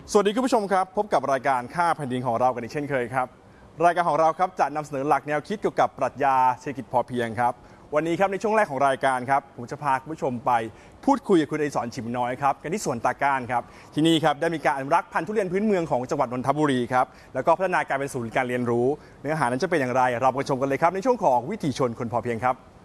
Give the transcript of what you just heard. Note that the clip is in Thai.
สวัสดีคุณผู้ชมครับพบกับรายการค่าแผ่นดินของเรากันอีกเช่นเคยครับรายการของเราครับจะนำเสนอหลักแนวคิดเกี่ยวกับปรัชญาเศรษฐกิจพอเพียงครับวันนี้ครับในช่วงแรกของรายการครับผมจะพาคุณผู้ชมไปพูดคุยกับคุณอดิศรชิมน้อยครับกันที่สวนตาการครับที่นี่ครับได้มีการอนุรักษ์พันธุ์ทุเรียนพื้นเมืองของจังหวัดนนทบุรีครับแล้วก็พัฒนาการเป็นศูนย์การเรียนรู้เนื้อหานั้นจะเป็นอย่างไรเราไปชมกันเลยครับในช่วงของวิถีชนคนพอเพียงครับ